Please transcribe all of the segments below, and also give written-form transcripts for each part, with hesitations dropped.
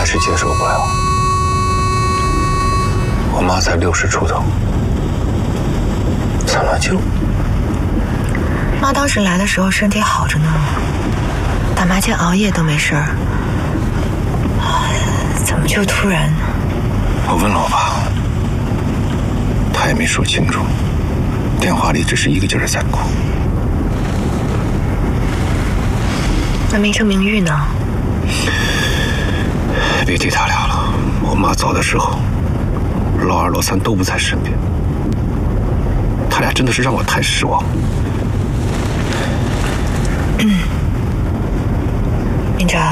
还是接受不了。我妈才60出头，怎么就？ 妈当时来的时候身体好着呢，打麻将熬夜都没事儿，怎么就突然？ 我问了我爸，他也没说清楚，电话里只是一个劲儿在哭。 那名声名誉呢？ 别提他俩了，我妈走的时候，老二老三都不在身边，他俩真的是让我太失望。 明哲，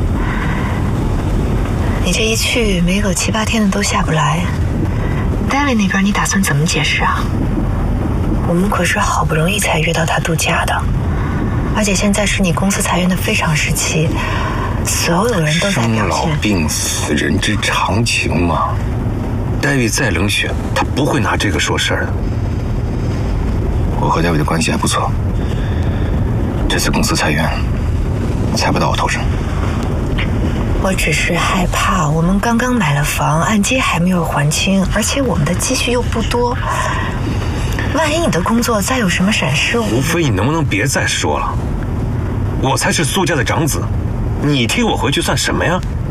你这一去没个7、8天的都下不来，David那边你打算怎么解释啊？我们可是好不容易才约到他度假的，而且现在是你公司裁员的非常时期，所有人都在表生老现。 病死，人之常情嘛。David 再冷血，他不会拿这个说事儿的。我和 David 的关系还不错，这次公司裁员，踩不到我头上。 我只是害怕，我们刚刚买了房，按揭还没有还清，而且我们的积蓄又不多，万一你的工作再有什么闪失， 吴非，你能不能别再说了？我才是苏家的长子，你替我回去算什么呀？